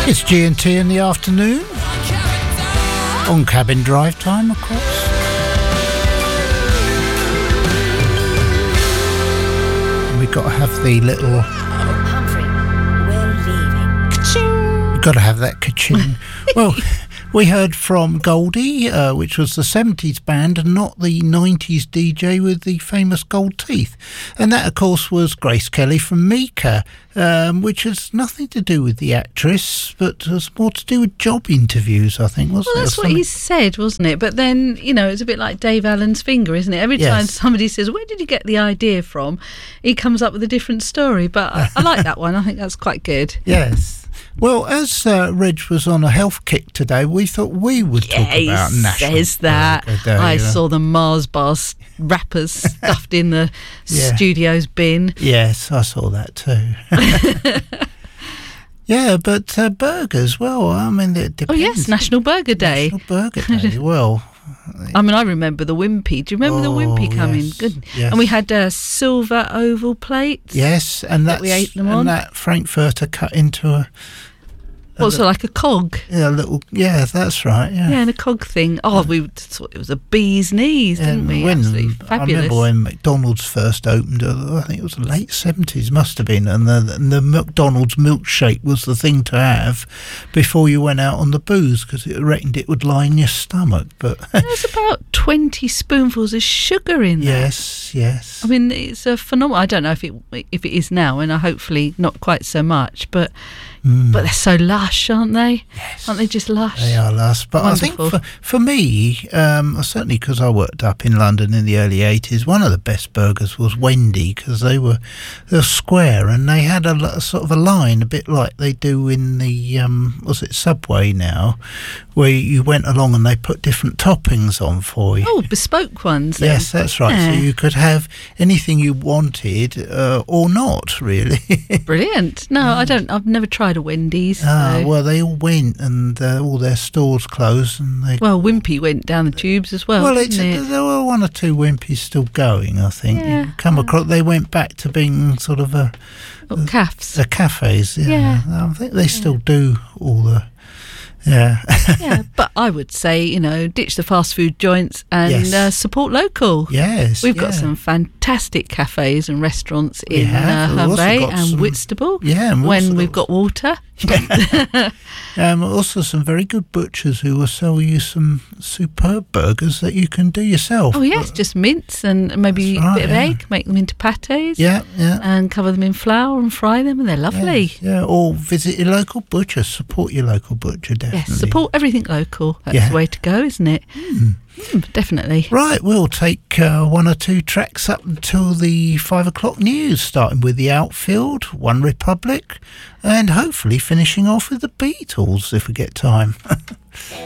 It's G&T in the afternoon. On cabin drive time, of course. And we've got to have the little... Humphrey, we're leaving. Ka-ching! We've got to have that ka-ching. Well... We heard from Goldie, which was the 70s band and not the 90s DJ with the famous gold teeth. And that, of course, was Grace Kelly from Mika, which has nothing to do with the actress, but has more to do with job interviews, I think, wasn't it? Well, that's what he said, wasn't it? But then, you know, it's a bit like Dave Allen's finger, isn't it? Every time somebody says, where did you get the idea from? He comes up with a different story. But I like that one. I think that's quite good. Yes. Well, as Reg was on a health kick today, we thought we would talk about National says that. Burger Day. I saw the Mars bar wrappers stuffed in the studio's bin. Yes, I saw that too. Yeah, but burgers, well, I mean, it depends. Oh, yes, National Burger Day. National Burger Day, well... I mean, I remember the Wimpy. Do you remember the Wimpy coming? Yes, Good. yes. And we had silver oval plates. Yes, and we ate them on. And that Frankfurter cut into a Also like a cog. Yeah, a little. Yeah, that's right. Yeah, and a cog thing. Oh, we thought it was a bee's knees, didn't we? Absolutely fabulous. I remember when McDonald's first opened. I think it was the late 70s, must have been, and the McDonald's milkshake was the thing to have before you went out on the booze because it reckoned it would line your stomach. But there's about 20 spoonfuls of sugar in there. Yes. I mean, it's a phenomenal. I don't know if it is now, and hopefully not quite so much, but they're so lush, aren't they? Yes. Aren't they just lush? They are lush. But wonderful. I think for me, certainly because I worked up in London in the early 80s, one of the best burgers was Wendy because they were square and they had a sort of a line, a bit like they do in the, Subway now, where you went along and they put different toppings on for you. Oh, bespoke ones then. Yes, that's right. Yeah. So you could have anything you wanted or not, really. Brilliant. No, I've never tried a Wendy's. Well, they all went and all their stores closed. And Wimpy went down the tubes as well. Well, didn't it? there were one or two Wimpies still going, I think. Yeah. You come across, they went back to being sort of cafes. The cafes, Yeah. I think they still do all the... Yeah. Yeah, but I would say, ditch the fast food joints and support local. Yes. We've got some fantastic cafes and restaurants in Herne Bay and Whitstable. Yeah. And when we've got water. Also some very good butchers who will sell you some superb burgers that you can do yourself. Oh yes, just mince and maybe a bit of egg, make them into pâtés. Yeah. And cover them in flour and fry them, and they're lovely. Yes, yeah, or visit your local butcher. Support your local butcher, definitely. Yes, support everything local. That's the way to go, isn't it? Definitely. Right, we'll take one or two tracks up until the 5 o'clock news, starting with the Outfield, One Republic, and hopefully finishing off with the Beatles if we get time.